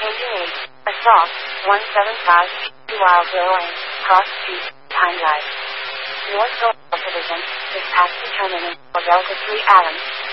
Engine 8. Assault. 175. 2 miles lane. Cross Street. Pine Drive. North Shore Division. Dispatch determinant for Delta 3 Adams.